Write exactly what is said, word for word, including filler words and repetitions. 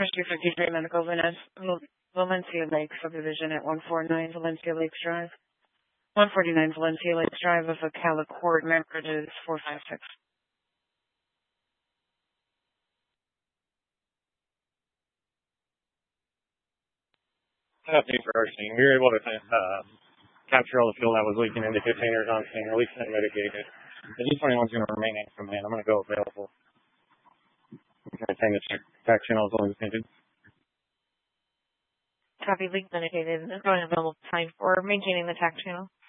Rescue fifty-three Medical Valen- Valencia Lake Subdivision at one forty-nine Valencia Lakes Drive. one forty-nine Valencia Lakes Drive of Ocala Court, Memphis is four five six. Update for our scene. We were able to uh, capture all the fuel that was leaking into containers on scene, release and mitigated. The D twenty-one is going to remain in command. I'm going to go available. I'm going to maintain the track channel as long as needed. Copy, leak mitigated. Going available time for maintaining the tack channel.